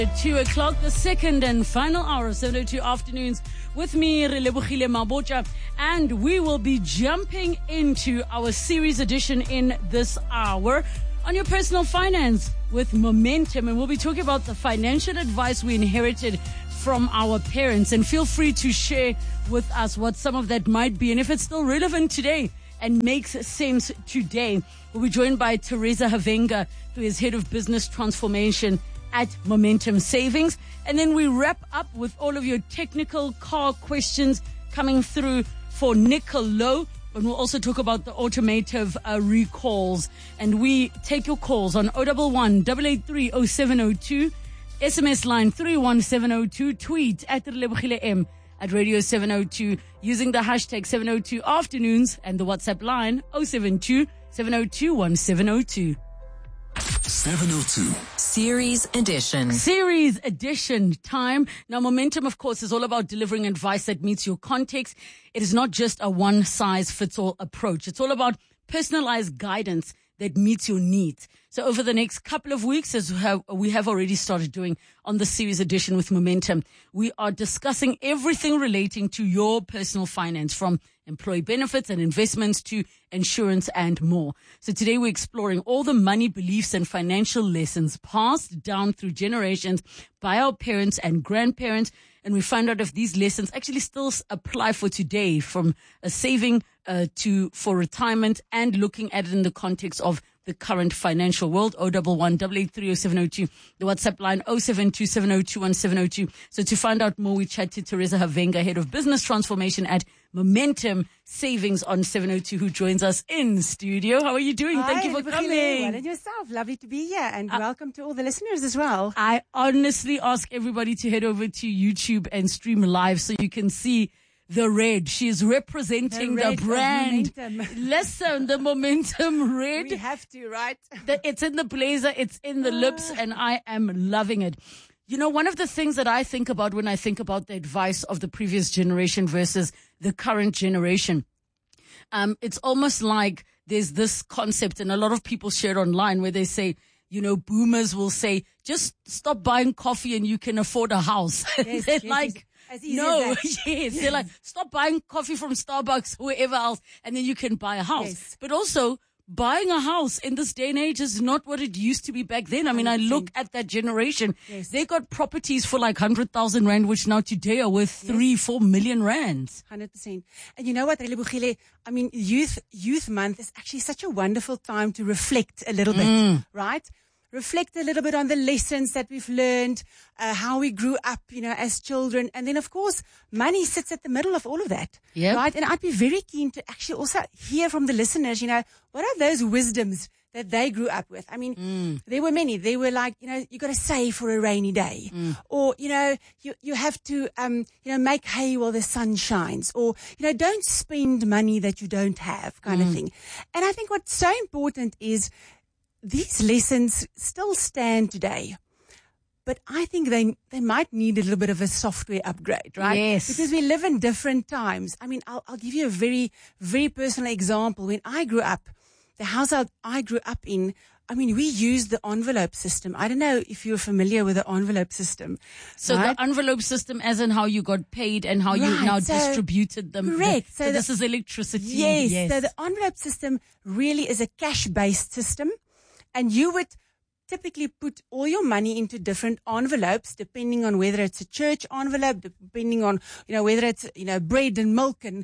At 2 o'clock, the second and final hour of 702 Afternoons with me, Relebogile Mabocha, and we will be jumping into our series edition in this hour on your personal finance with Momentum, and we'll be talking about the financial advice we inherited from our parents, and feel free to share with us what some of that might be and if it's still relevant today and makes sense today. We'll be joined by Teresa Havenga, who is Head of Business Transformation at Momentum Savings. And then we wrap up with all of your technical car questions coming through for Nicolo. And we'll also talk about the automotive recalls. And we take your calls on 011 883 0702, SMS line 31702, tweet at Relebogile M at Radio 702 using the hashtag 702 Afternoons and the WhatsApp line 072 702 1702. 702. Series edition time. Now, Momentum, of course, is all about delivering advice that meets your context. It is not just a one-size-fits-all approach. It's all about personalized guidance that meets your needs. So over the next couple of weeks, as we have already started doing on the series edition with Momentum, we are discussing everything relating to your personal finance, from employee benefits and investments to insurance and more. So today we're exploring all the money beliefs and financial lessons passed down through generations by our parents and grandparents. And we find out if these lessons actually still apply for today, from a saving for retirement, and looking at it in the context of the current financial world. 011 883 0702, the WhatsApp line 072 702 1702. So to find out more, we chat to Teresa Havenga, Head of Business Transformation at Momentum Savings on 702, who joins us in studio. How are you doing? Hi, Thank you for coming. Well, and yourself. Lovely to be here, and welcome to all the listeners as well. I honestly ask everybody to head over to YouTube and stream live so you can see the red. She is representing the brand. Listen, the Momentum red. We have to, right? It's in the blazer, it's in the lips, and I am loving it. You know, one of the things that I think about when I think about the advice of the previous generation versus the current generation, it's almost like there's this concept, and a lot of people share online, where they say, you know, boomers will say, just stop buying coffee and you can afford a house. Yes, They're yes, like, as easy no, as that. yes. They're like, stop buying coffee from Starbucks, whoever else, and then you can buy a house. Yes. But also, buying a house in this day and age is not what it used to be back then. I mean, I look at that generation. Yes. They got properties for like 100,000 Rand, which now today are worth 3-4 million rands. 100%. And you know what, Relebogile? I mean, Youth Month is actually such a wonderful time to reflect a little bit, right? Reflect a little bit on the lessons that we've learned, how we grew up, you know, as children. And then, of course, money sits at the middle of all of that. Yep. Right? And I'd be very keen to actually also hear from the listeners, you know, what are those wisdoms that they grew up with? I mean, there were many. They were like, you know, you got to save for a rainy day. Or, you know, you have to, you know, make hay while the sun shines. Or, you know, don't spend money that you don't have, kind of thing. And I think what's so important is, these lessons still stand today, but I think they might need a little bit of a software upgrade, right? Yes. Because we live in different times. I mean, I'll give you a very, very personal example. When I grew up, the house I grew up in, I mean, we used the envelope system. I don't know if you're familiar with the envelope system. So right? the envelope system, as in how you got paid and how you Right, now so- distributed them. Correct. So this is electricity. Yes. So the envelope system really is a cash-based system. And you would typically put all your money into different envelopes, depending on whether it's a church envelope, depending on, you know, whether it's, you know, bread and milk and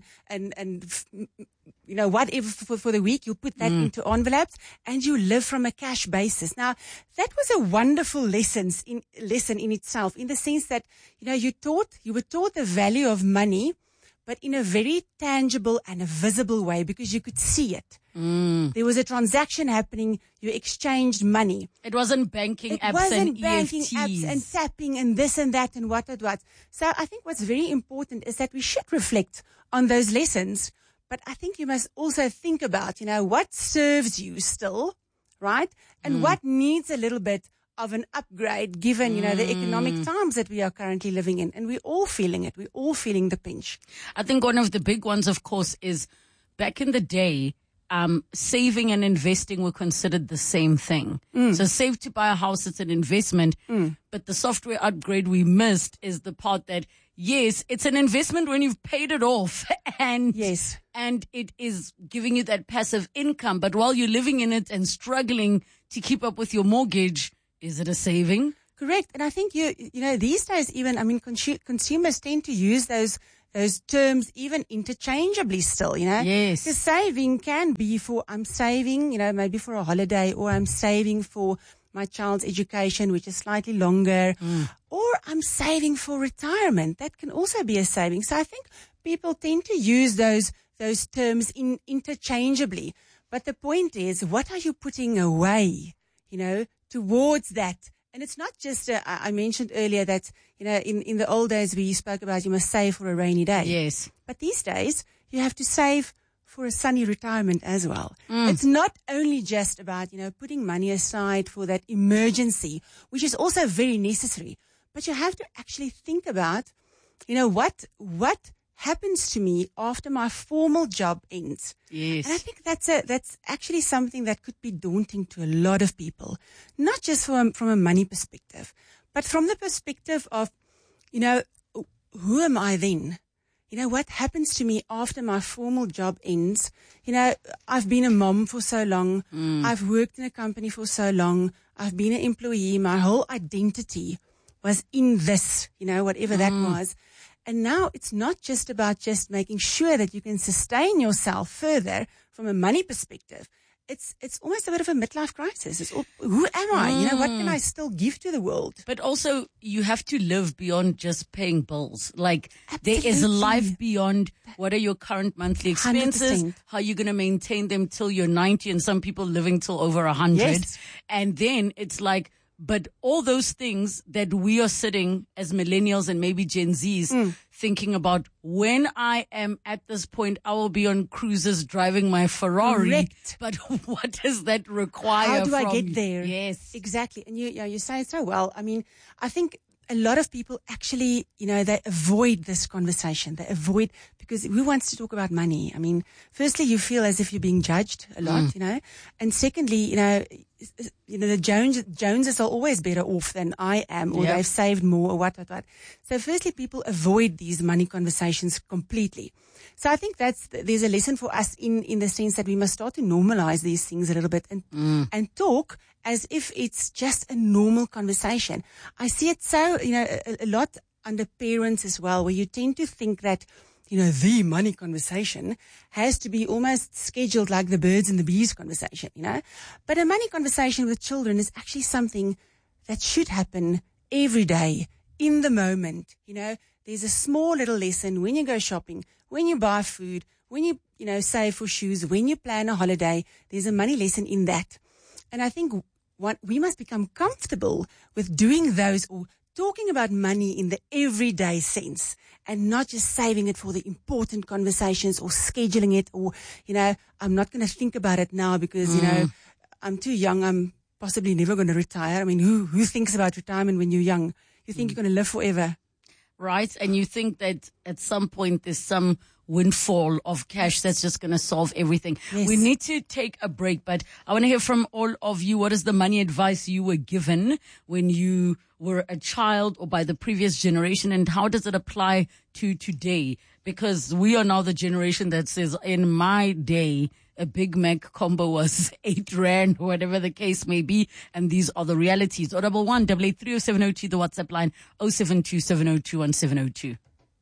you know, whatever for the week, you put that into envelopes and you live from a cash basis. Now, that was a wonderful lesson in itself, in the sense that, you know, you were taught the value of money, but in a very tangible and a visible way, because you could see it. There was a transaction happening. You exchanged money. It wasn't banking apps wasn't and banking EFTs. apps and tapping and this and that and what it was. So I think what's very important is that we should reflect on those lessons. But I think you must also think about, you know, what serves you still, right? And what needs a little bit of an upgrade given, you know, the economic times that we are currently living in. And we're all feeling it. We're all feeling the pinch. I think one of the big ones, of course, is back in the day, saving and investing were considered the same thing. So save to buy a house, it's an investment. But the software upgrade we missed is the part that, yes, it's an investment when you've paid it off and it is giving you that passive income. But while you're living in it and struggling to keep up with your mortgage, is it a saving? Correct. And I think you know, these days even, I mean, consumers tend to use those terms even interchangeably still, you know. Yes. Because saving can be for, I'm saving, you know, maybe for a holiday, or I'm saving for my child's education, which is slightly longer, or I'm saving for retirement. That can also be a saving. So I think people tend to use those terms interchangeably. But the point is, what are you putting away, you know, towards that? And it's not just, I mentioned earlier that, you know, in the old days we spoke about you must save for a rainy day. Yes. But these days you have to save for a sunny retirement as well. It's not only just about, you know, putting money aside for that emergency, which is also very necessary, but you have to actually think about, you know, what happens to me after my formal job ends. Yes. And I think that's actually something that could be daunting to a lot of people, not just from a money perspective, but from the perspective of, you know, who am I then? You know, what happens to me after my formal job ends? You know, I've been a mom for so long. I've worked in a company for so long. I've been an employee. My whole identity was in this, you know, whatever that was. And now it's not just about just making sure that you can sustain yourself further from a money perspective. It's almost a bit of a midlife crisis. It's all, who am I? You know, what can I still give to the world? But also, you have to live beyond just paying bills. Like, Absolutely. there is life beyond what are your current monthly expenses, 100%. how you're going to maintain them till you're 90, and some people living till over 100. Yes. And then it's like, but all those things that we are sitting as millennials and maybe Gen Zs thinking about, when I am at this point, I will be on cruises driving my Ferrari. Correct. But what does that require? How do I from get you? there? Yes. Exactly. And you say it so well. I mean, I think a lot of people actually, you know, they avoid this conversation. They avoid, because who wants to talk about money? I mean, firstly, you feel as if you're being judged a lot, you know, and secondly, you know, the Joneses are always better off than I am, or they've saved more, or what. So firstly, people avoid these money conversations completely. So I think there's a lesson for us in the sense that we must start to normalize these things a little bit and talk as if it's just a normal conversation. I see it so, you know, a lot under parents as well, where you tend to think that, you know, the money conversation has to be almost scheduled like the birds and the bees conversation, you know. But a money conversation with children is actually something that should happen every day, in the moment, you know. There's a small little lesson when you go shopping, when you buy food, when you know, save for shoes, when you plan a holiday. There's a money lesson in that. And I think we must become comfortable with doing those, or talking about money in the everyday sense, and not just saving it for the important conversations or scheduling it, or, you know, I'm not going to think about it now because, you know, I'm too young. I'm possibly never going to retire. I mean, who thinks about retirement when you're young? You think you're going to live forever. Right. And you think that at some point there's some windfall of cash that's just going to solve everything. Yes. We need to take a break, but I want to hear from all of you. What is the money advice you were given when you were a child or by the previous generation, and how does it apply to today? Because we are now the generation that says, in my day, a Big Mac combo was 8 rand, whatever the case may be. And these are the realities. 011 883 0702, the WhatsApp line, 072 702 1702.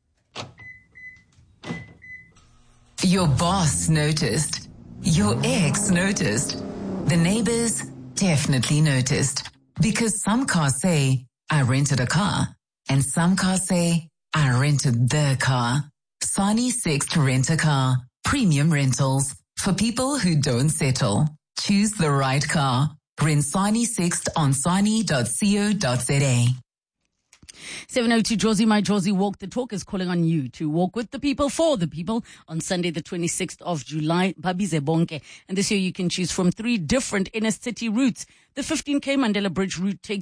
Your boss noticed. Your ex noticed. The neighbors definitely noticed. Because some cars say, I rented a car. And some cars say, I rented the car. Sani Sixt Rent a Car. Premium rentals. For people who don't settle. Choose the right car. Rent Sani Sixt on sani.co.za. 702 Josie, my Josie Walk the Talk is calling on you to walk with the people, for the people, on Sunday the 26th of July, Babize Bonke. And this year you can choose from 3 different inner city routes. The 15K Mandela Bridge route takes you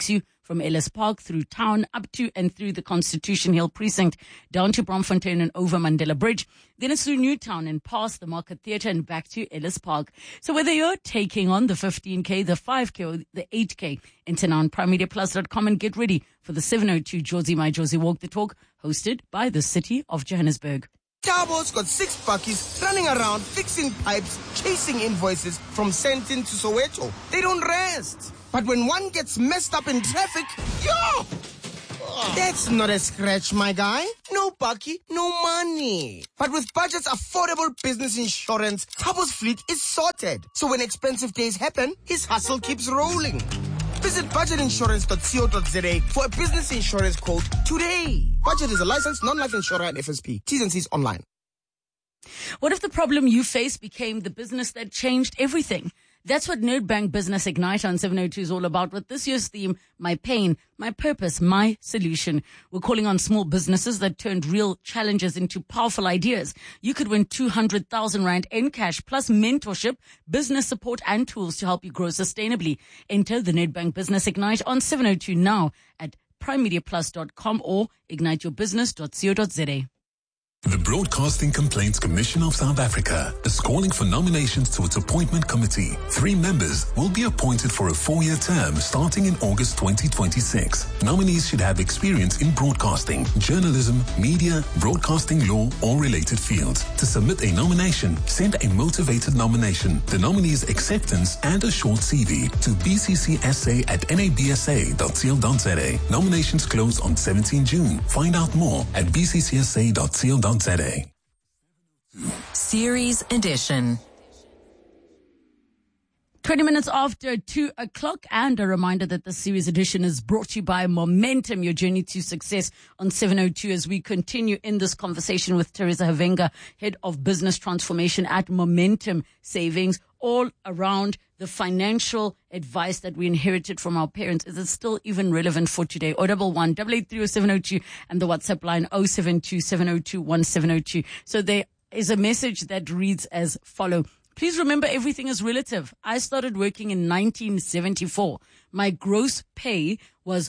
from Ellis Park through town up to and through the Constitution Hill precinct down to Bromfontein and over Mandela Bridge. Then it's through Newtown and past the Market Theatre and back to Ellis Park. So whether you're taking on the 15K, the 5K or the 8K, enter now on PrimeMediaPlus.com and get ready for the 702 Josie My Josie Walk the Talk, hosted by the City of Johannesburg. Tabo's got 6 buckies running around fixing pipes, chasing invoices from Sentin to Soweto. They don't rest. But when one gets messed up in traffic, yo! That's not a scratch, my guy. No bucky, no money. But with Budget's affordable business insurance, Tabo's fleet is sorted. So when expensive days happen, his hustle keeps rolling. Visit budgetinsurance.co.za for a business insurance quote today. Budget is a licensed non-life insurer and FSP. T's and C's online. What if the problem you face became the business that changed everything? That's what Nedbank Business Ignite on 702 is all about, with this year's theme, My Pain, My Purpose, My Solution. We're calling on small businesses that turned real challenges into powerful ideas. You could win 200,000 Rand in cash, plus mentorship, business support, and tools to help you grow sustainably. Enter the Nedbank Business Ignite on 702 now at PrimeMediaPlus.com or igniteyourbusiness.co.za. The Broadcasting Complaints Commission of South Africa is calling for nominations to its appointment committee. 3 members will be appointed for a 4-year term starting in August 2026. Nominees should have experience in broadcasting, journalism, media, broadcasting law, or related fields. To submit a nomination, send a motivated nomination, the nominee's acceptance, and a short CV to bccsa@nabsa.co.za. Nominations close on 17 June. Find out more at bccsa.co.za. Series Edition. 20 minutes after 2 o'clock, and a reminder that the series edition is brought to you by Momentum, your journey to success on 702, as we continue in this conversation with Teresa Havenga, Head of Business Transformation at Momentum Savings, all around the financial advice that we inherited from our parents. Is it still even relevant for today? 011 883 0702 and the WhatsApp line 072 702 1702. So there is a message that reads as follow. Please remember, everything is relative. I started working in 1974. My gross pay was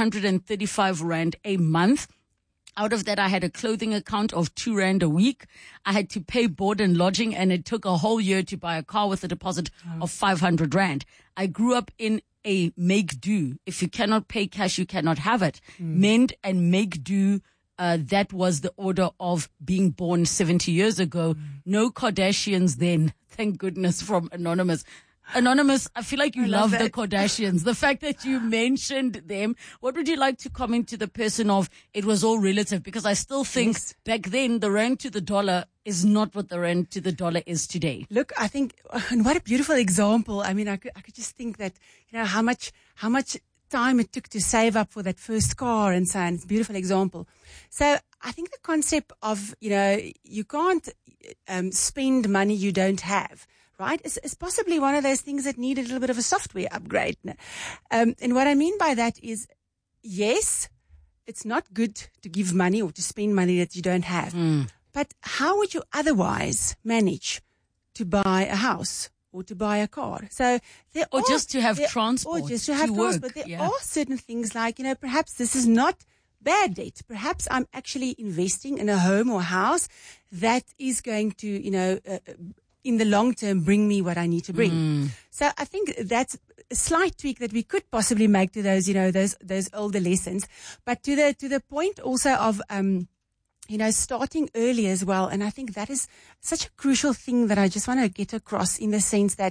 135 Rand a month. Out of that, I had a clothing account of 2 Rand a week. I had to pay board and lodging, and it took a whole year to buy a car with a deposit of 500 Rand. I grew up in a make do. If you cannot pay cash, you cannot have it. Mend and make do. That was the order of being born 70 years ago. No Kardashians then. Thank goodness, from Anonymous. Anonymous, I feel like you love the Kardashians. The fact that you mentioned them. What would you like to comment to the person of it was all relative? Because I still think back then the Rand to the dollar is not what the Rand to the dollar is today. Look, I think, and what a beautiful example. I mean, I could just think that, how much time it took to save up for that first car and so on. It's a beautiful example. So I think the concept of, you can't spend money you don't have, right? It's possibly one of those things that need a little bit of a software upgrade. And what I mean by that is, yes, it's not good to give money or to spend money that you don't have. But how would you otherwise manage to buy a house or to buy a car? So just to have transport. Or just to have transport. There are certain things like, perhaps this is not bad debt. Perhaps I'm actually investing in a home or house that is going to, in the long term, bring me what I need to bring. So I think that's a slight tweak that we could possibly make to those, those older lessons. But to the point also of, starting early as well. And I think that is such a crucial thing that I just want to get across, in the sense that,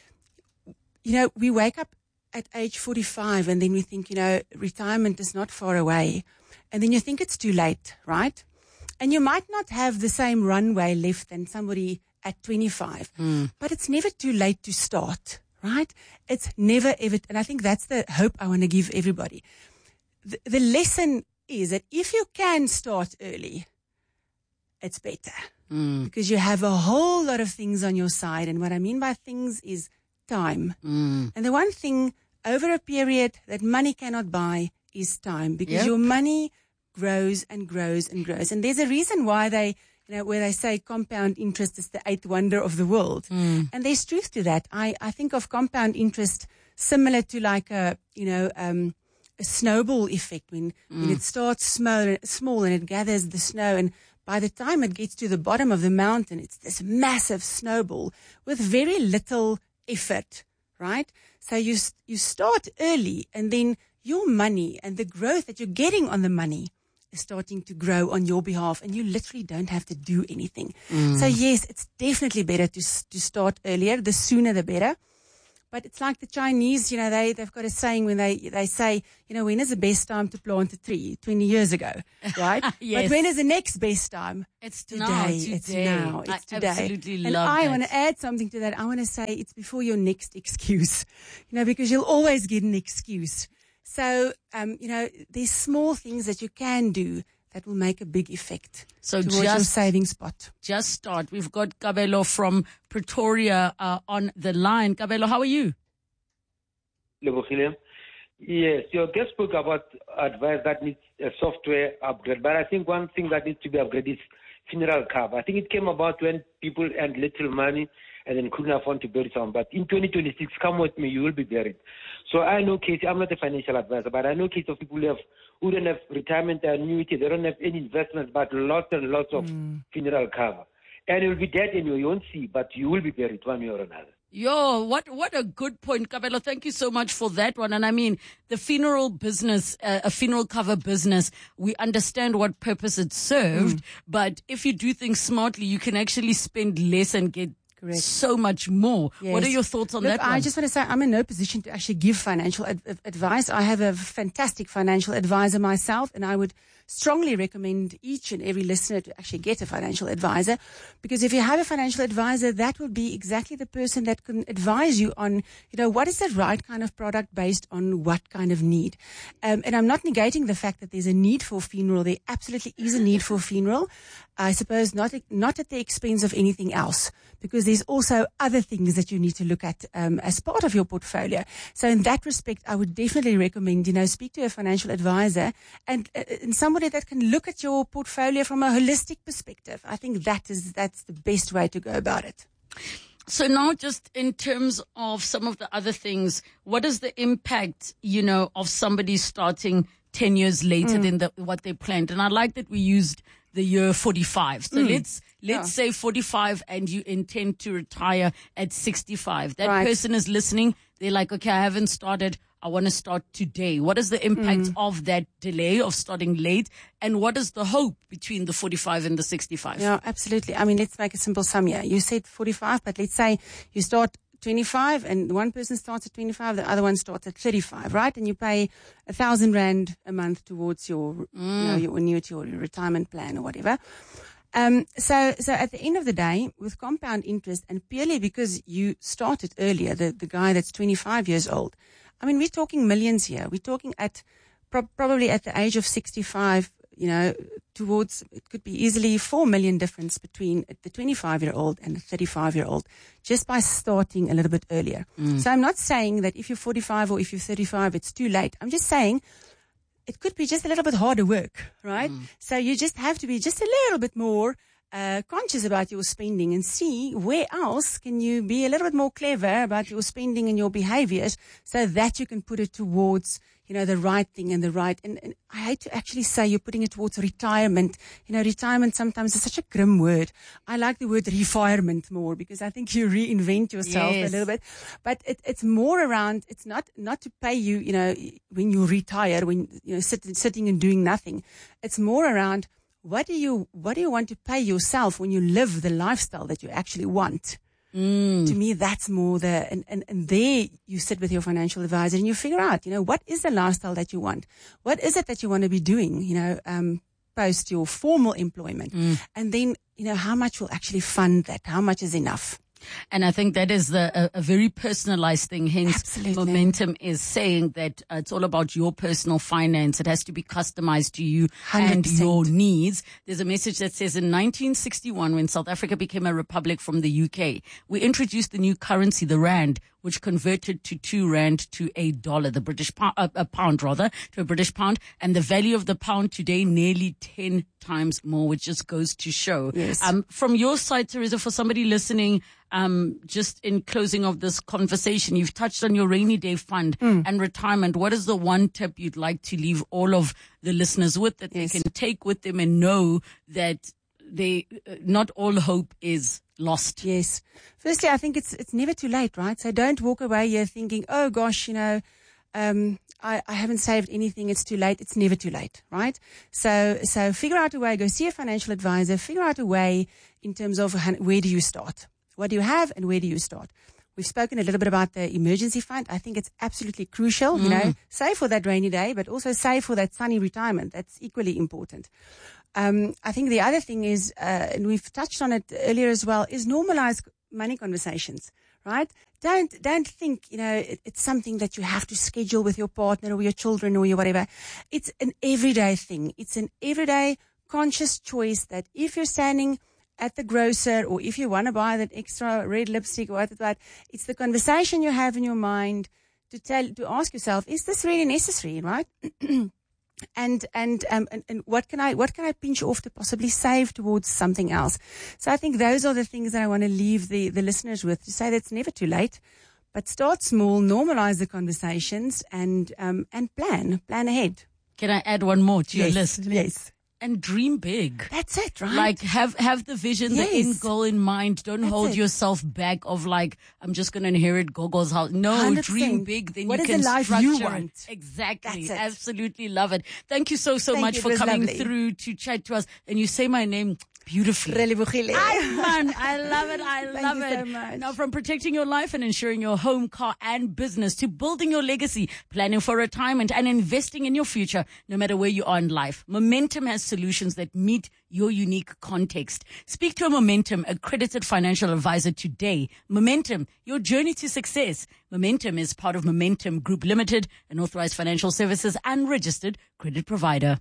we wake up at age 45 and then we think, retirement is not far away. And then you think it's too late, right? And you might not have the same runway left than somebody at 25, but it's never too late to start, right? It's never ever, and I think that's the hope I want to give everybody. The lesson is that if you can start early, it's better because you have a whole lot of things on your side. And what I mean by things is time. And the one thing over a period that money cannot buy is time, because your money grows and grows and grows. And there's a reason why they, where they say compound interest is the 8th wonder of the world. And there's truth to that. I think of compound interest similar to like a a snowball effect when it starts small and it gathers the snow, and by the time it gets to the bottom of the mountain, it's this massive snowball with very little effort, right? So you start early, and then your money and the growth that you're getting on the money is starting to grow on your behalf, and you literally don't have to do anything. So yes, it's definitely better to start earlier. The sooner the better. But it's like the Chinese, they've got a saying when they say, when is the best time to plant a tree? 20 years ago, right? Yes. But when is the next best time? It's today. now. It's now. It's today. Absolutely and love I that. want to add something to that. I want to say it's before your next excuse, because you'll always get an excuse. So, there's small things that you can do that will make a big effect towards your savings pot. Just start. We've got Kabelo from Pretoria on the line. Kabelo, how are you? Yes, your guest spoke about advice that needs a software upgrade, but I think one thing that needs to be upgraded is funeral cover. I think it came about when people had little money and then couldn't afford to bury someone. But in 2026, come with me, you will be buried. So I know cases, I'm not a financial advisor, but I know cases of people who don't have retirement annuity, they don't have any investments, but lots and lots of funeral cover. And you'll be dead anyway, you won't see, but you will be buried one way or another. Yo, what a good point, Kabelo. Thank you so much for that one. And I mean, the funeral business, a funeral cover business, we understand what purpose it served, but if you do things smartly, you can actually spend less and get so much more. Yes. What are your thoughts on that one? I just want to say I'm in no position to actually give financial advice. I have a fantastic financial advisor myself, and I would strongly recommend each and every listener to actually get a financial advisor, because if you have a financial advisor, that will be exactly the person that can advise you on, what is the right kind of product based on what kind of need. And I'm not negating the fact that there's a need for funeral. There absolutely is a need for funeral. I suppose not at the expense of anything else, because there's also other things that you need to look at as part of your portfolio. So in that respect, I would definitely recommend, speak to a financial advisor and somebody that can look at your portfolio from a holistic perspective. I think that's the best way to go about it. So now just in terms of some of the other things, what is the impact, of somebody starting 10 years later than what they planned? And I like that we used the year 45. So let's say 45 and you intend to retire at 65. That person is listening. They're like, okay, I haven't started. I want to start today. What is the impact of that delay of starting late? And what is the hope between the 45 and the 65? Yeah, absolutely. I mean, let's make a simple sum here. You said 45, but let's say you start 25 and one person starts at 25, the other one starts at 35, right? And you pay 1,000 Rand a month towards your, your annuity or your retirement plan or whatever. So at the end of the day, with compound interest, and purely because you started earlier, the guy that's 25 years old, I mean, we're talking millions here. We're talking at probably at the age of 65, towards, it could be easily 4 million difference between the 25-year-old and the 35-year-old just by starting a little bit earlier. So I'm not saying that if you're 45 or if you're 35, it's too late. I'm just saying it could be just a little bit harder work, right? So you just have to be just a little bit more conscious about your spending and see where else can you be a little bit more clever about your spending and your behaviors so that you can put it towards, the right thing and the right. And I hate to actually say you're putting it towards retirement. Retirement sometimes is such a grim word. I like the word refirement more because I think you reinvent yourself a little bit. But it's more around, it's not to pay you, when you retire, when, sitting and doing nothing. It's more around, what do you want to pay yourself when you live the lifestyle that you actually want? To me, that's more and there you sit with your financial advisor and you figure out, what is the lifestyle that you want? What is it that you want to be doing, post your formal employment? And then, how much will actually fund that? How much is enough? And I think that is a very personalized thing. Hence, Absolutely. Momentum is saying that it's all about your personal finance. It has to be customized to you 100%. and your needs. There's a message that says in 1961, when South Africa became a republic from the UK, we introduced the new currency, the Rand, which converted to 2 Rand to $1, the British pound, to a British pound. And the value of the pound today nearly 10 times more, which just goes to show. Yes. From your side, Teresa, for somebody listening, just in closing of this conversation, you've touched on your rainy day fund and retirement. What is the one tip you'd like to leave all of the listeners with that they can take with them and know that they not all hope is lost? Yes. Firstly, I think it's never too late, right? So don't walk away here thinking, oh gosh, I haven't saved anything. It's too late. It's never too late, right? So figure out a way. Go see a financial advisor. Figure out a way in terms of where do you start? What do you have and where do you start? We've spoken a little bit about the emergency fund. I think it's absolutely crucial, save for that rainy day, but also save for that sunny retirement. That's equally important. I think the other thing is, and we've touched on it earlier as well, is normalize money conversations, right? Don't think, it's something that you have to schedule with your partner or your children or your whatever. It's an everyday thing. It's an everyday conscious choice that if you're standing at the grocer or if you want to buy that extra red lipstick or whatever, it's the conversation you have in your mind to ask yourself, is this really necessary, right? And what can I pinch off to possibly save towards something else? So I think those are the things that I want to leave the listeners with, to say that it's never too late, but start small, normalize the conversations and plan ahead. Can I add one more to your list? Yes. And dream big. That's it, right? Like have the vision, the end goal in mind. Don't hold yourself back of like, I'm just going to inherit Gogo's house. No, 100%. Dream big. Then what you is can the life structure you want? It. Exactly. Absolutely love it. Thank you so much for coming through to chat to us. And you say my name beautifully. Relebohile. I love it. I love it. Thank you so much. Now, from protecting your life and ensuring your home, car, and business to building your legacy, planning for retirement, and investing in your future, no matter where you are in life, Momentum has solutions that meet your unique context. Speak to a Momentum accredited financial advisor today. Momentum, your journey to success. Momentum is part of Momentum Group Limited, an authorized financial services and registered credit provider.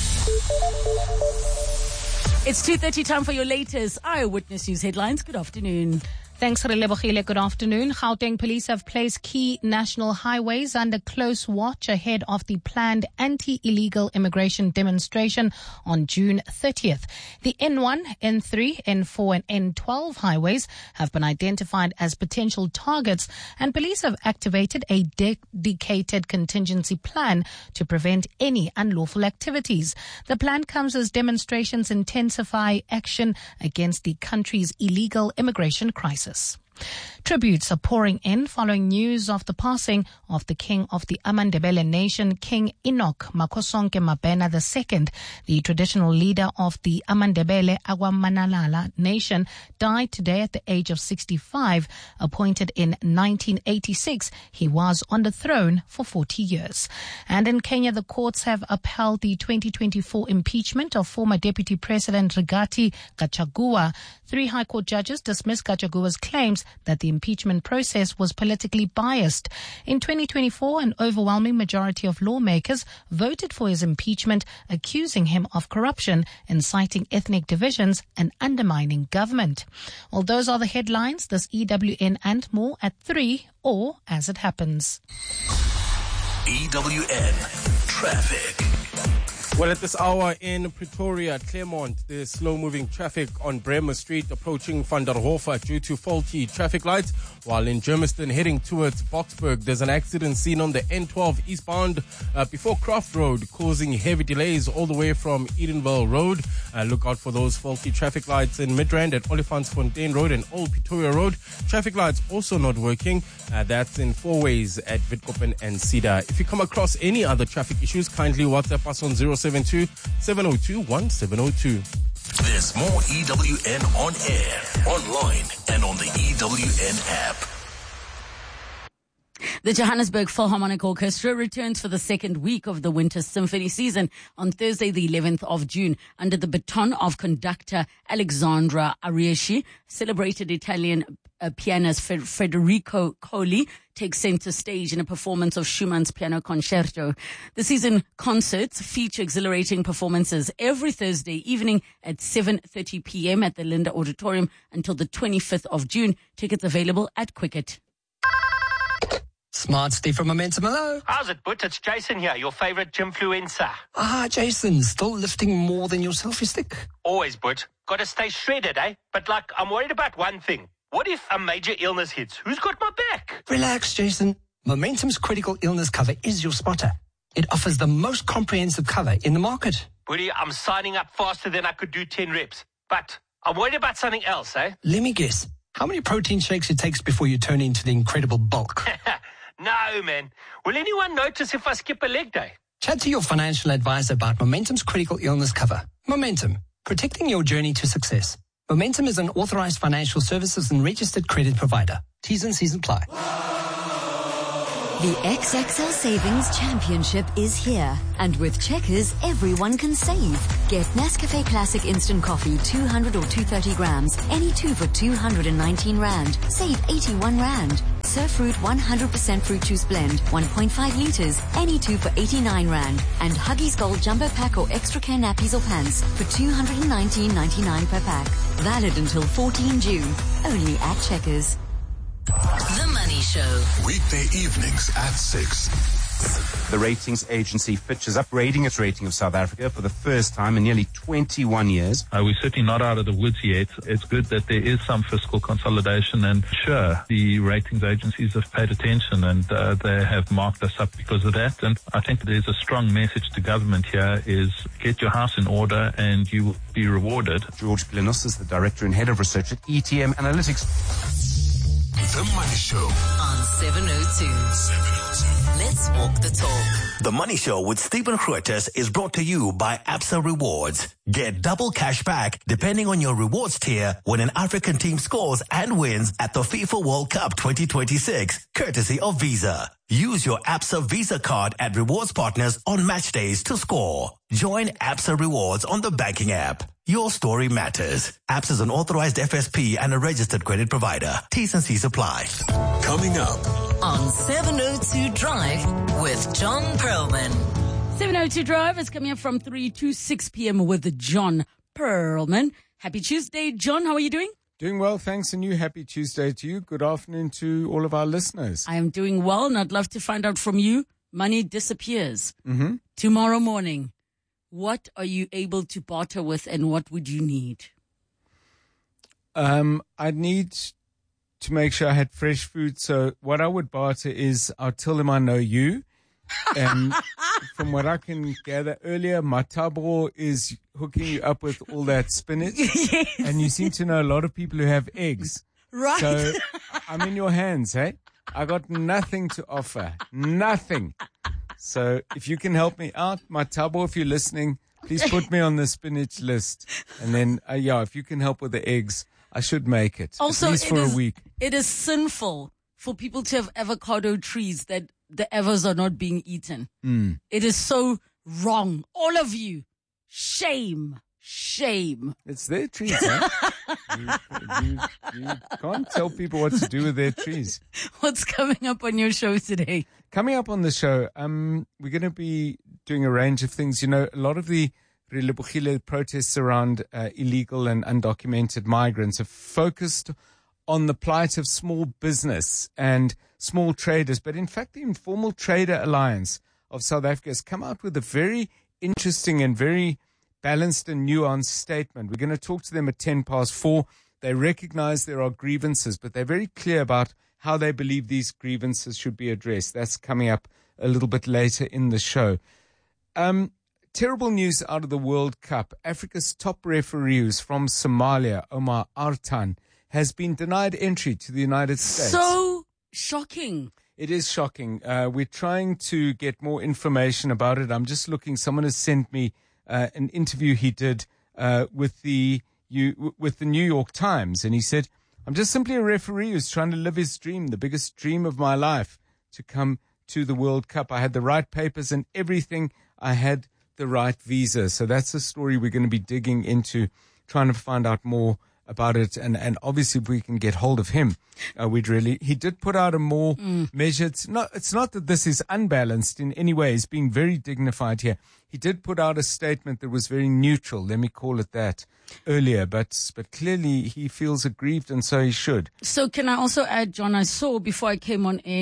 It's 2:30 time for your latest Eyewitness News headlines. Good afternoon. Thanks, Relebohile. Good afternoon. Gauteng police have placed key national highways under close watch ahead of the planned anti-illegal immigration demonstration on June 30th. The N1, N3, N4 and N12 highways have been identified as potential targets, and police have activated a dedicated contingency plan to prevent any unlawful activities. The plan comes as demonstrations intensify action against the country's illegal immigration crisis. Tributes are pouring in following news of the passing of the king of the Amandebele nation, King Enoch Makosonke Mabena II. The traditional leader of the Amandebele Agwamanalala nation died today at the age of 65. Appointed in 1986, he was on the throne for 40 years. And in Kenya, the courts have upheld the 2024 impeachment of former Deputy President Rigathi Gachagua. 3 High Court judges dismissed Gachagua's claims that the impeachment process was politically biased. In 2024, an overwhelming majority of lawmakers voted for his impeachment, accusing him of corruption, inciting ethnic divisions, and undermining government. Well, those are the headlines. This EWN and more at 3 or as it happens. EWN Traffic. Well, at this hour in Pretoria, Claremont, there's slow-moving traffic on Bremer Street approaching Van der Hofer due to faulty traffic lights. While in Germiston heading towards Boksburg, there's an accident seen on the N12 eastbound before Croft Road, causing heavy delays all the way from Edenville Road. Look out for those faulty traffic lights in Midrand at Olifantsfontein Road and Old Pretoria Road. Traffic lights also not working. That's in 4 ways at Witkoppen and Cedar. If you come across any other traffic issues, kindly WhatsApp us on 072-702-1702. There's more EWN on air, online, and on the EWN app. The Johannesburg Philharmonic Orchestra returns for the second week of the Winter Symphony season on Thursday, the 11th of June, under the baton of conductor Alexandra Arieschi. Celebrated Italian pianist Federico Colli takes center stage in a performance of Schumann's Piano Concerto. The season concerts feature exhilarating performances every Thursday evening at 7:30 p.m. at the Linda Auditorium until the 25th of June. Tickets available at Quicket. Smart Steve from Momentum, hello. How's it, But? It's Jason here, your favorite gymfluencer. Jason, still lifting more than your selfie stick? Always, But. Gotta stay shredded, eh? But, I'm worried about one thing. What if a major illness hits? Who's got my back? Relax, Jason. Momentum's critical illness cover is your spotter. It offers the most comprehensive cover in the market. Buddy, I'm signing up faster than I could do 10 reps. But I'm worried about something else, eh? Let me guess. How many protein shakes it takes before you turn into the incredible bulk? No, man. Will anyone notice if I skip a leg day? Chat to your financial advisor about Momentum's critical illness cover. Momentum, protecting your journey to success. Momentum is an authorized financial services and registered credit provider. T's and C's apply. The XXL Savings Championship is here. And with Checkers, everyone can save. Get Nescafe Classic Instant Coffee 200 or 230 grams. Any two for 219 Rand. Save 81 Rand. Surf Fruit 100% fruit juice blend, 1.5 liters. Any two for 89 Rand. And Huggies Gold Jumbo Pack or Extra Care Nappies or Pants for 219.99 per pack. Valid until 14 June. Only at Checkers. The Money Show. Weekday evenings at 6. The ratings agency Fitch is upgrading its rating of South Africa for the first time in nearly 21 years. We're certainly not out of the woods yet. It's good that there is some fiscal consolidation, and sure, the ratings agencies have paid attention and they have marked us up because of that. And I think there's a strong message to government here is get your house in order and you will be rewarded. George Glenus is the director and head of research at ETM Analytics. The Money Show on 702. Let's walk the talk. The Money Show with Stephen Grootes is brought to you by Absa Rewards. Get double cash back depending on your rewards tier when an African team scores and wins at the FIFA World Cup 2026, courtesy of Visa. Use your Absa Visa card at rewards partners on match days to score. Join Absa Rewards on the banking app. Your story matters. Absa is an authorized FSP and a registered credit provider. T's and C's apply. coming up on 702 Drive with John Perlman. 702 Drive is coming up from 3 to 6 p.m. with John Perlman. Happy Tuesday, John. How are you doing? Doing well, thanks, and you. Happy Tuesday to you. Good afternoon to all of our listeners. I am doing well, and I'd love to find out from you. Money disappears tomorrow morning. What are you able to barter with, and what would you need? I'd need to make sure I had fresh food. So what I would barter is I'll tell them I know you. And from what I can gather earlier, Matabo is hooking you up with all that spinach. Yes. And you seem to know a lot of people who have eggs. Right. So I'm in your hands, hey? I got nothing to offer. Nothing. So if you can help me out, Matabo, if you're listening, please put me on the spinach list. And then, if you can help with the eggs, I should make it. Also, at least for a week. It is sinful for people to have avocado trees that the avos are not being eaten. It is so wrong. All of you. Shame. Shame. It's their trees, huh? you can't tell people what to do with their trees. What's coming up on your show today? Coming up on the show, we're going to be doing a range of things. You know, a lot of the Relebohile protests around illegal and undocumented migrants have focused on the plight of small business and small traders. But in fact, the Informal Trader Alliance of South Africa has come out with a very interesting and very balanced and nuanced statement. We're going to talk to them at 4:10. They recognize there are grievances, but they're very clear about how they believe these grievances should be addressed. That's coming up a little bit later in the show. Terrible news out of the World Cup. Africa's top referee, who's from Somalia, Omar Artan, has been denied entry to the United States. So shocking. It is shocking. We're trying to get more information about it. I'm just looking. Someone has sent me an interview he did with the New York Times, and he said, "I'm just simply a referee who's trying to live his dream, the biggest dream of my life, to come to the World Cup. I had the right papers and everything. I had the right visa." So that's the story we're going to be digging into, trying to find out more about it. And obviously if we can get hold of him, he did put out a more measured, it's not that this is unbalanced in any way. He's being very dignified here. He did put out a statement that was very neutral, let me call it that, earlier, but clearly he feels aggrieved, and so he should. So can I also add, John, I saw before I came on air,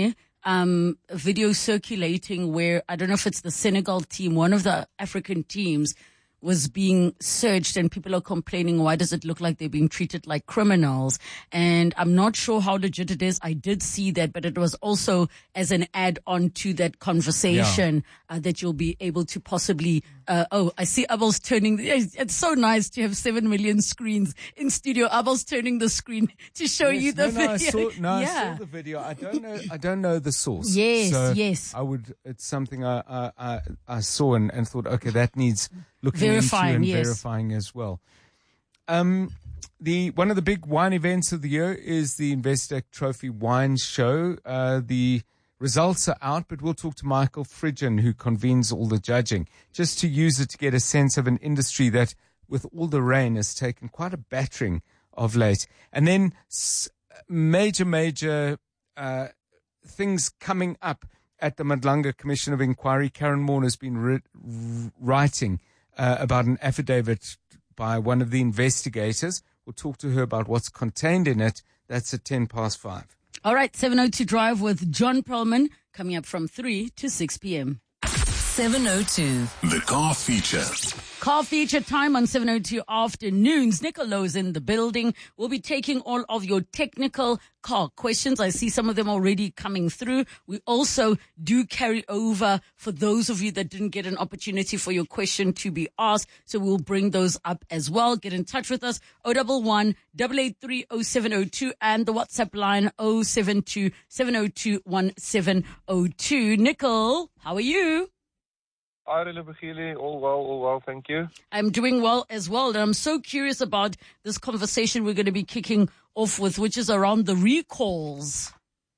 video circulating where, I don't know if it's the Senegal team, one of the African teams was being searched, and people are complaining, why does it look like they're being treated like criminals? And I'm not sure how legit it is. I did see that, but it was also as an add-on to that conversation that you'll be able to possibly, I see Abel's turning, it's so nice to have 7 million screens in studio. Abel's turning the screen to show you the video. I saw the video. I don't know the source. Yes, so yes. It's something I saw and thought, okay, that needs looking into and verifying as well. One of the big wine events of the year is the Investec Trophy Wine Show. The results are out, but we'll talk to Michael Fridgen, who convenes all the judging, just to use it to get a sense of an industry that, with all the rain, has taken quite a battering of late. And then major things coming up at the Madlanga Commission of Inquiry. Karen Moore has been writing about an affidavit by one of the investigators. We'll talk to her about what's contained in it. That's at 5:10. All right, 702 Drive with John Perlman coming up from 3 to 6 p.m. 702. The Car Feature. Car Feature time on 702 Afternoons. Nicolo's in the building. We'll be taking all of your technical car questions. I see some of them already coming through. We also do carry over for those of you that didn't get an opportunity for your question to be asked. So we'll bring those up as well. Get in touch with us. 011 883 0702 and the WhatsApp line 072 702 1702. Nicole, how are you? Hi, Relebogile. All well, thank you. I'm doing well as well. And I'm so curious about this conversation we're going to be kicking off with, which is around the recalls.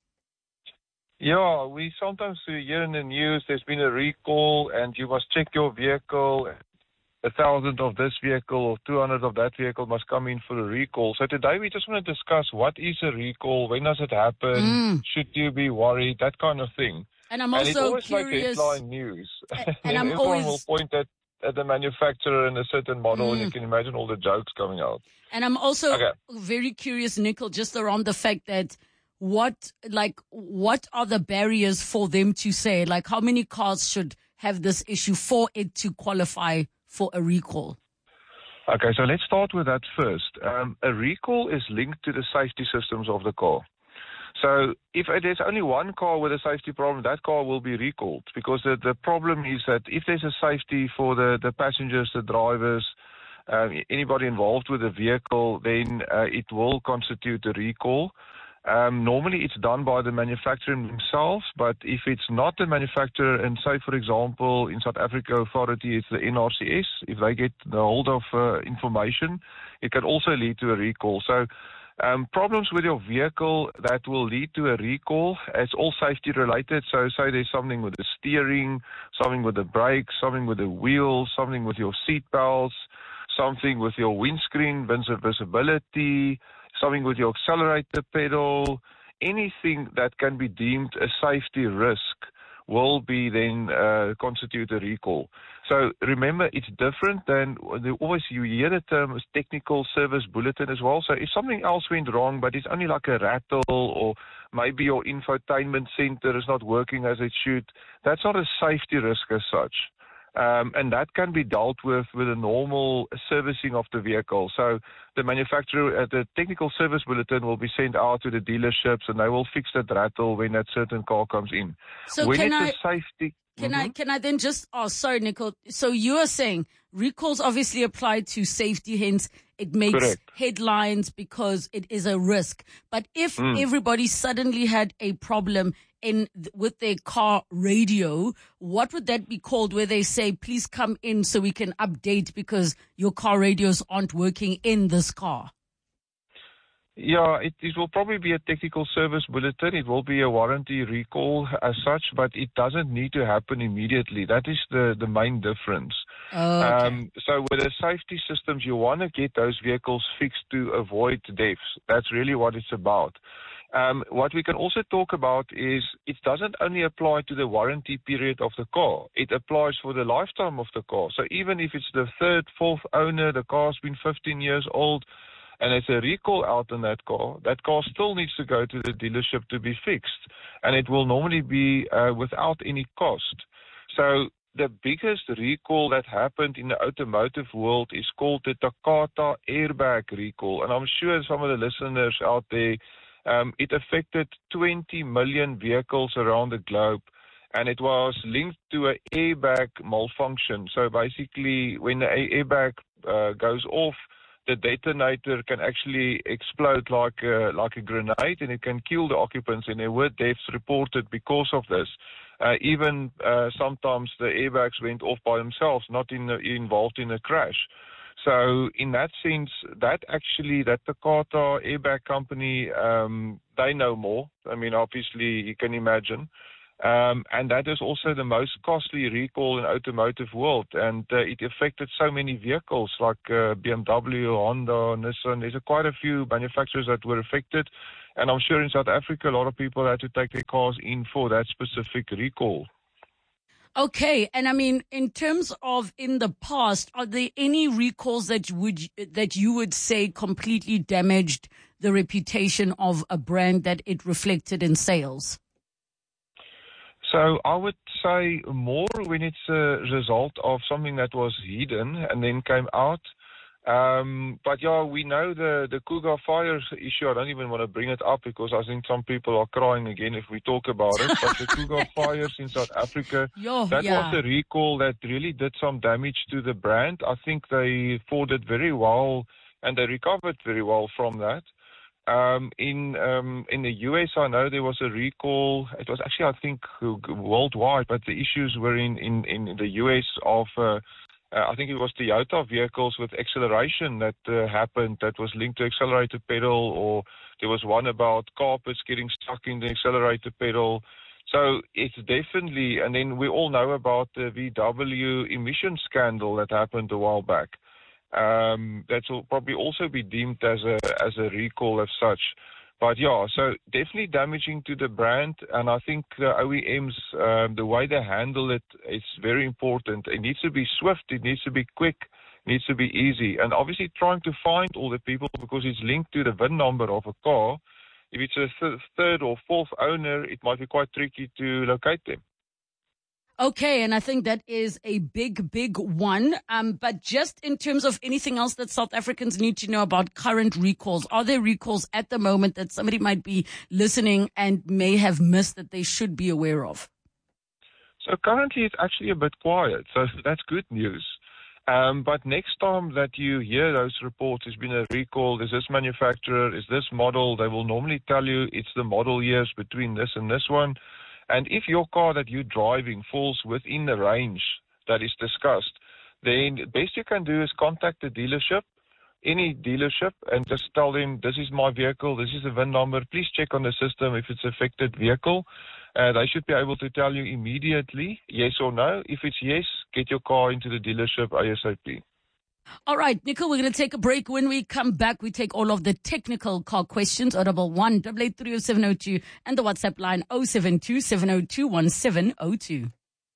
Yeah, we sometimes hear in the news there's been a recall and you must check your vehicle. 1,000 of this vehicle or 200 of that vehicle must come in for a recall. So today we just want to discuss what is a recall, when does it happen, should you be worried, that kind of thing. And I'm also it's always curious. Like headline news. And I'm everyone always will point at the manufacturer and a certain model, and you can imagine all the jokes coming out. And I'm also very curious, Nicole, just around the fact that what are the barriers for them to say, like, how many cars should have this issue for it to qualify for a recall? Okay, so let's start with that first. A recall is linked to the safety systems of the car. So if there's only one car with a safety problem, that car will be recalled, because the problem is that if there's a safety for the passengers, the drivers, anybody involved with the vehicle, then it will constitute a recall. Normally it's done by the manufacturer themselves, but if it's not the manufacturer, and say, for example, in South Africa authority, it's the NRCS, if they get the hold of information, it can also lead to a recall. So problems with your vehicle that will lead to a recall, it's all safety related. So say there's something with the steering, something with the brakes, something with the wheels, something with your seat belts, something with your windscreen visibility, something with your accelerator pedal, anything that can be deemed a safety risk will be then constitute a recall. So remember, it's different than always you hear the term as technical service bulletin as well. So if something else went wrong, but it's only like a rattle, or maybe your infotainment center is not working as it should, that's not a safety risk as such. And that can be dealt with a normal servicing of the vehicle. So the manufacturer, the technical service bulletin will be sent out to the dealerships, and they will fix that rattle when that certain car comes in. So when can it's a safety... Can I then just, sorry, Nicole. So you are saying recalls obviously apply to safety, hence it makes headlines because it is a risk. But if everybody suddenly had a problem with their car radio, what would that be called, where they say, please come in so we can update because your car radios aren't working in this car? Yeah, it will probably be a technical service bulletin. It will be a warranty recall as such, but it doesn't need to happen immediately. That is the main difference. Okay. So with the safety systems, you want to get those vehicles fixed to avoid deaths. That's really what it's about. What we can also talk about is it doesn't only apply to the warranty period of the car. It applies for the lifetime of the car. So even if it's the third, fourth owner, the car's been 15 years old, and there's a recall out on that car still needs to go to the dealership to be fixed, and it will normally be without any cost. So the biggest recall that happened in the automotive world is called the Takata airbag recall, and I'm sure some of the listeners out there, it affected 20 million vehicles around the globe, and it was linked to an airbag malfunction. So basically, when the airbag goes off, the detonator can actually explode like a grenade, and it can kill the occupants, and there were deaths reported because of this. Even sometimes the airbags went off by themselves, not involved in a crash. So in that sense, that Takata airbag company, they know more. I mean, obviously, you can imagine. And that is also the most costly recall in the automotive world. And it affected so many vehicles like BMW, Honda, Nissan. There's quite a few manufacturers that were affected. And I'm sure in South Africa, a lot of people had to take their cars in for that specific recall. Okay. And I mean, in terms of in the past, are there any recalls that you would say completely damaged the reputation of a brand that it reflected in sales? So I would say more when it's a result of something that was hidden and then came out. But yeah, we know the Cougar fires issue. I don't even want to bring it up because I think some people are crying again if we talk about it. But the Cougar fires in South Africa, was a recall that really did some damage to the brand. I think they fought it very well and they recovered very well from that. In the US, I know there was a recall. It was actually, I think, worldwide, but the issues were in the US of, I think it was Toyota vehicles with acceleration that happened that was linked to accelerator pedal, or there was one about carpets getting stuck in the accelerator pedal. So it's definitely, and then we all know about the VW emission scandal that happened a while back. That will probably also be deemed as a recall as such. But yeah, so definitely damaging to the brand, and I think the OEMs, the way they handle it is very important. It needs to be swift, it needs to be quick, it needs to be easy, and obviously trying to find all the people because it's linked to the VIN number of a car. If it's a third or fourth owner, it might be quite tricky to locate them. Okay, and I think that is a big, big one. But just in terms of anything else that South Africans need to know about current recalls, are there recalls at the moment that somebody might be listening and may have missed that they should be aware of? So currently it's actually a bit quiet, so that's good news. But next time that you hear those reports, there's been a recall, there's this manufacturer, is this model, they will normally tell you it's the model years between this and this one. And if your car that you're driving falls within the range that is discussed, then the best you can do is contact the dealership, any dealership, and just tell them, this is my vehicle, this is the VIN number, please check on the system if it's an affected vehicle. They should be able to tell you immediately, yes or no. If it's yes, get your car into the dealership ASAP. All right, Nicole, we're going to take a break. When we come back, we take all of the technical car questions, 011-883-0702, and the WhatsApp line 072-702-1702.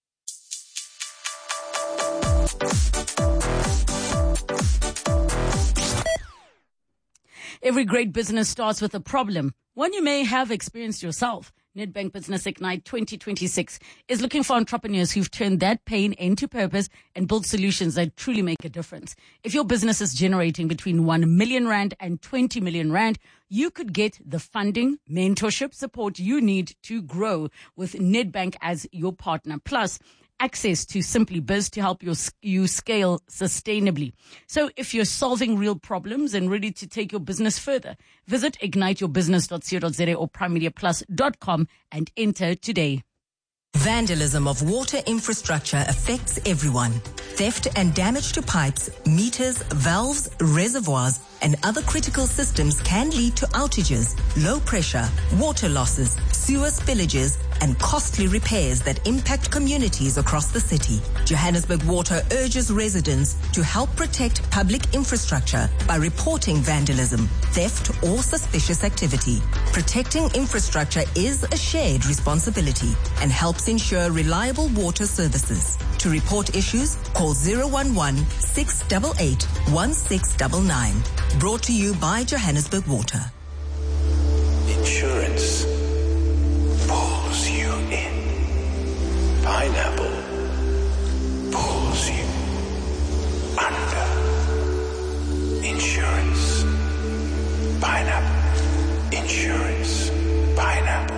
Every great business starts with a problem, one you may have experienced yourself. Nedbank Business Ignite 2026 is looking for entrepreneurs who've turned that pain into purpose and built solutions that truly make a difference. If your business is generating between 1 million rand and 20 million rand, you could get the funding, mentorship, support you need to grow with Nedbank as your partner. Plus, access to Simply Biz to help you scale sustainably. So if you're solving real problems and ready to take your business further, visit igniteyourbusiness.co.za or primemediaplus.com and enter today. Vandalism of water infrastructure affects everyone. Theft and damage to pipes, meters, valves, reservoirs, and other critical systems can lead to outages, low pressure, water losses, sewer spillages, and costly repairs that impact communities across the city. Johannesburg Water urges residents to help protect public infrastructure by reporting vandalism, theft, or suspicious activity. Protecting infrastructure is a shared responsibility and helps ensure reliable water services. To report issues, call 011-688-1699. Brought to you by Johannesburg Water. Insurance pulls you in. Pineapple pulls you under. Insurance. Pineapple. Insurance. Pineapple.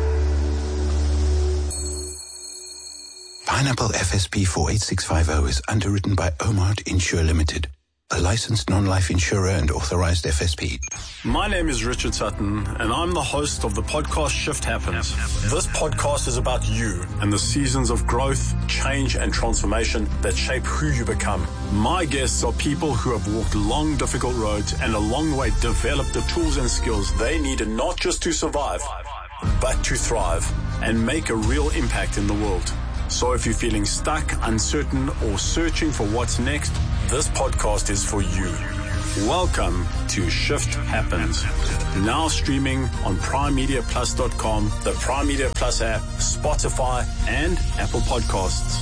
Pineapple FSP 48650 is underwritten by Omart Insure Limited, a licensed non-life insurer and authorized FSP. My name is Richard Sutton, and I'm the host of the podcast Shift Happens. This podcast is about you and the seasons of growth, change, and transformation that shape who you become. My guests are people who have walked long, difficult roads and along the way developed the tools and skills they needed not just to survive, but to thrive and make a real impact in the world. So if you're feeling stuck, uncertain, or searching for what's next, this podcast is for you. Welcome to Shift Happens. Now streaming on PrimeMediaPlus.com, the Prime Media Plus app, Spotify, and Apple Podcasts.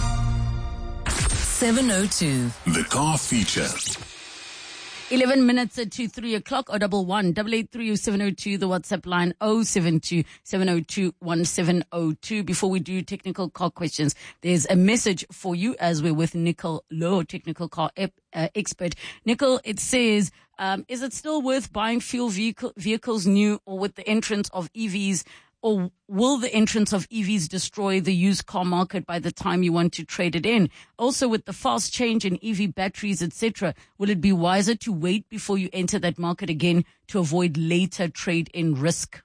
702. The car feature. 11 minutes to 3 o'clock, 011-883-0702, the WhatsApp line 072-702-1702. Before we do technical car questions, there's a message for you as we're with Nicole Lowe, technical car expert. Nicole, it says, is it still worth buying fuel vehicles new or with the entrance of EVs? Or will the entrance of EVs destroy the used car market by the time you want to trade it in? Also, with the fast change in EV batteries, etc., will it be wiser to wait before you enter that market again to avoid later trade-in risk?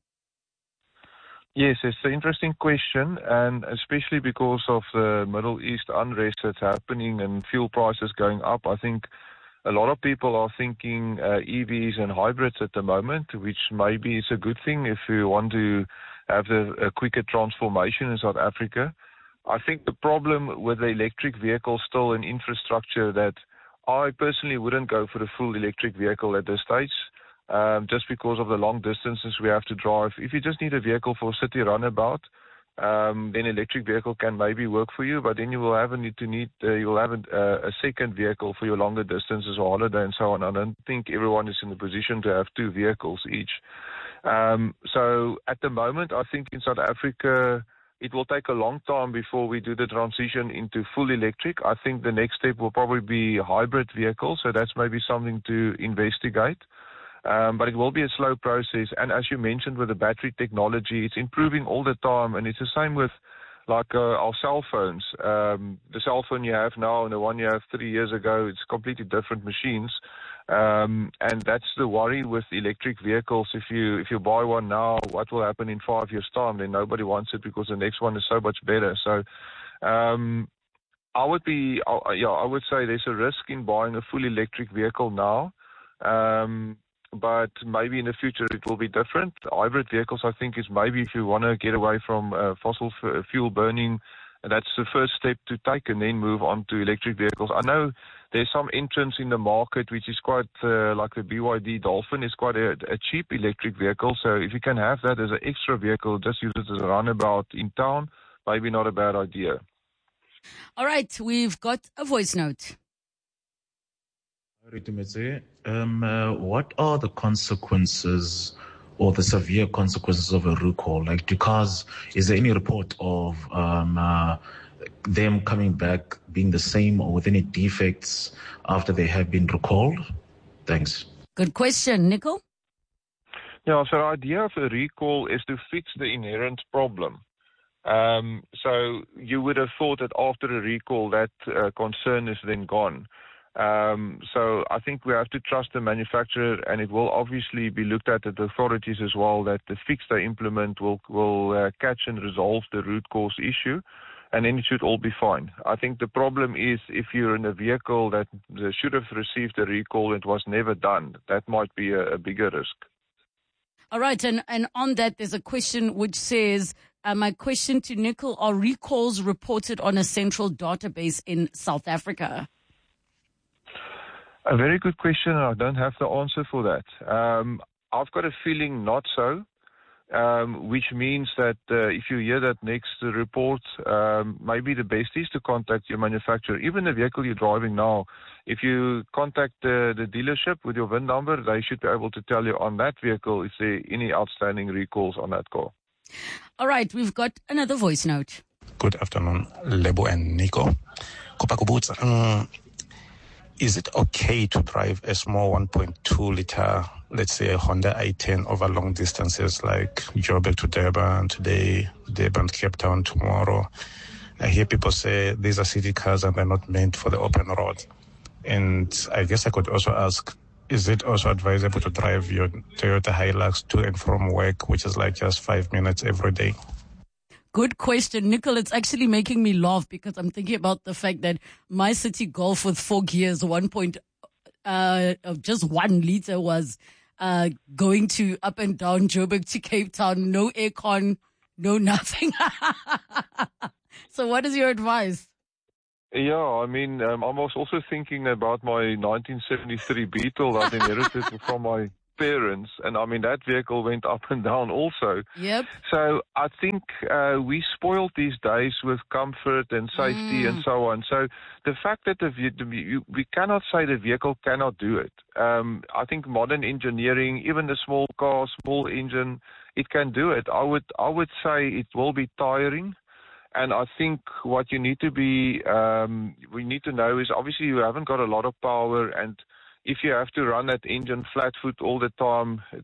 Yes, it's an interesting question, and especially because of the Middle East unrest that's happening and fuel prices going up, I think a lot of people are thinking EVs and hybrids at the moment, which maybe is a good thing if you want to have a quicker transformation in South Africa. I think the problem with the electric vehicle still in infrastructure that I personally wouldn't go for the full electric vehicle at this stage, just because of the long distances we have to drive. If you just need a vehicle for city runabout, then electric vehicle can maybe work for you, but then you will have a second vehicle for your longer distances or holiday and so on. I don't think everyone is in the position to have two vehicles each. So at the moment, I think in South Africa, it will take a long time before we do the transition into full electric. I think the next step will probably be hybrid vehicles, so that's maybe something to investigate. But it will be a slow process. And as you mentioned with the battery technology, it's improving all the time. And it's the same with like our cell phones. The cell phone you have now and the one you have 3 years ago, it's completely different machines. And that's the worry with electric vehicles. If you buy one now, what will happen in 5 years' time? Then nobody wants it because the next one is so much better. So I would say there's a risk in buying a full electric vehicle now. But maybe in the future it will be different. Hybrid vehicles, I think, is maybe if you want to get away from fossil fuel burning, that's the first step to take and then move on to electric vehicles. I know there's some entrance in the market which is quite like the BYD Dolphin is quite a cheap electric vehicle. So if you can have that as an extra vehicle, just use it as a runabout in town, maybe not a bad idea. All right, we've got a voice note. What are the consequences or the severe consequences of a recall? Like, is there any report of them coming back being the same or with any defects after they have been recalled? Thanks. Good question. Nicole? Yeah, so the idea of a recall is to fix the inherent problem. So you would have thought that after a recall that concern is then gone. So I think we have to trust the manufacturer, and it will obviously be looked at the authorities as well, that the fix they implement will catch and resolve the root cause issue, and then it should all be fine. I think the problem is if you're in a vehicle that should have received a recall, it was never done. That might be a bigger risk. All right, and on that, there's a question which says, my question to Nicole, are recalls reported on a central database in South Africa? A very good question, and I don't have the answer for that. I've got a feeling not so. which means that if you hear that next report, maybe the best is to contact your manufacturer. Even the vehicle you're driving now, if you contact the dealership with your VIN number, they should be able to tell you on that vehicle if there are any outstanding recalls on that car. All right, we've got another voice note. Good afternoon, Lebo and Nico. Is it okay to drive a small 1.2 liter, let's say a Honda i10 over long distances like Joburg to Durban today, Durban to Cape Town tomorrow? I hear people say these are city cars and they're not meant for the open road. And I guess I could also ask, is it also advisable to drive your Toyota Hilux to and from work, which is like just 5 minutes every day? Good question, Nicole. It's actually making me laugh because I'm thinking about the fact that my City Golf with 4 gears, just 1 liter was going to up and down Joburg to Cape Town, no aircon, no nothing. So what is your advice? Yeah, I mean, I was also thinking about my 1973 Beetle that I inherited from my parents, and I mean that vehicle went up and down also. Yep. So I think we spoiled these days with comfort and safety and so on. So the fact that we cannot say the vehicle cannot do it. I think modern engineering, even the small car, small engine, it can do it. I would say it will be tiring. And I think what you need to we need to know is obviously you haven't got a lot of power, and if you have to run that engine flat foot all the time,